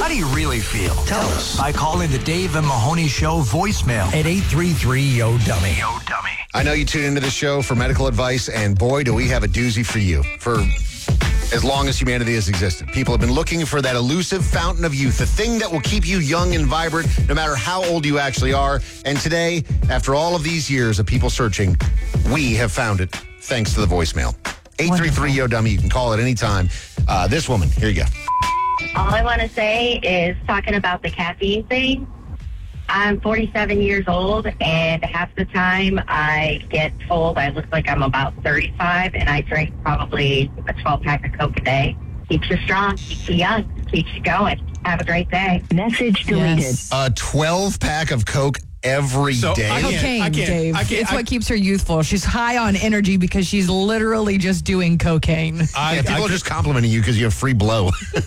How do you really feel? Tell us by calling the Dave and Mahoney Show voicemail at 833-YO-DUMMY. Yo, dummy. I know you tune into the show for medical advice, and boy, do we have a doozy for you. For as long as humanity has existed, people have been looking for that elusive fountain of youth, the thing that will keep you young and vibrant no matter how old you actually are. And today, after all of these years of people searching, we have found it thanks to the voicemail. 833-YO-DUMMY. You can call at any time. This woman, here you go. All I want to say is talking about the caffeine thing. I'm 47 years old, and half the time I get told I look like I'm about 35, and I drink probably a 12-pack of Coke a day. Keeps you strong, keeps you young, keeps you going. Have a great day. Message deleted. Yes. A 12-pack of Coke every day. Cocaine, Dave. It's what keeps her youthful. She's high on energy because she's literally just doing cocaine. People are just complimenting you because you have free blow.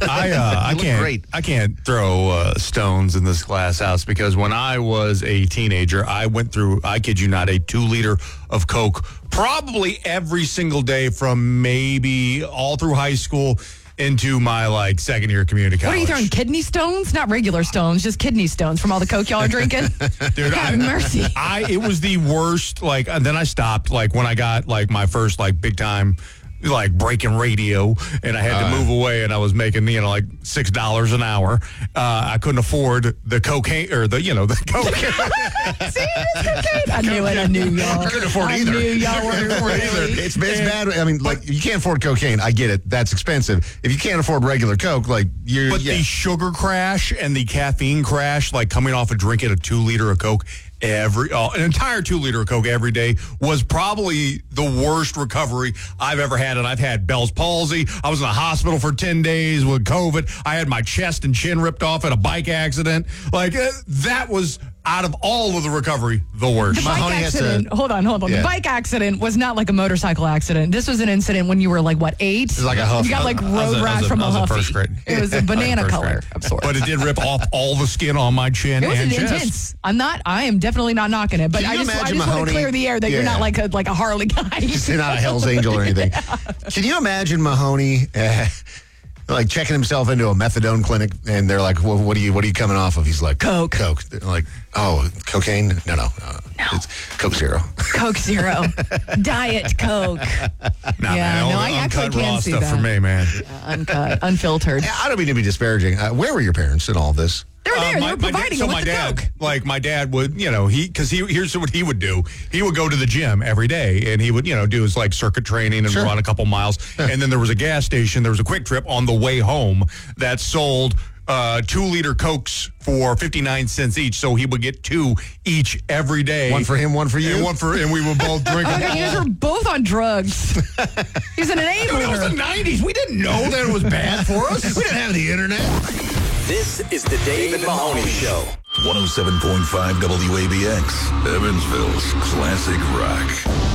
I can't. Great. I can't throw stones in this glass house because when I was a teenager, I went through, I kid you not, a 2-liter of Coke probably every single day from maybe all through high school into my second year of community college. What are you throwing, kidney stones? Not regular stones, just kidney stones from all the Coke y'all are drinking? Dude, have mercy. It was the worst. And then I stopped. When I got my first big time breaking radio, and I had to move away, and I was making $6 an hour. I couldn't afford the cocaine or the coke. See, it's cocaine. I knew it. I knew y'all. I couldn't afford either. I knew y'all were either. It's bad. I mean, you can't afford cocaine. I get it. That's expensive. If you can't afford regular Coke, you're. But the sugar crash and the caffeine crash, coming off of drinking a 2-liter of Coke. An entire 2-liter of Coke every day was probably the worst recovery I've ever had. And I've had Bell's palsy. I was in the hospital for 10 days with COVID. I had my chest and chin ripped off in a bike accident. That was, out of all of the recovery, the worst. The bike accident, hold on. Yeah. The bike accident was not like a motorcycle accident. This was an incident when you were 8? It was like a huff. You got road rash from a huffy. First grade. It was a banana color of sorts. But it did rip off all the skin on my chin it was and chest. intense. I am definitely not knocking it, but I just want to clear the air that you're not like a Harley guy. You're not a Hell's Angel or anything. Can you imagine Mahoney checking himself into a methadone clinic, and they're like, well, what are you coming off of? He's like, Coke. They're like, oh, cocaine? No. It's Coke Zero. Coke Zero. Diet Coke. I actually can raw see stuff that. for me, man. Uncut, unfiltered. I don't mean to be disparaging. Where were your parents in all this? They were there. They were providing it with the Coke. My dad would, here's what he would do. He would go to the gym every day, and he would, do his circuit training and run a couple miles. Yeah. And then there was a gas station. There was a Quick Trip on the way home that sold 2-liter Cokes for 59 cents each. So he would get 2 each every day. One for him, one for you? And we would both drink them all. You guys were both on drugs. He's an enabler. It was the 90s. We didn't know that it was bad for us. We didn't have the internet. This is the Dave and Mahoney Show. 107.5 WABX, Evansville's classic rock.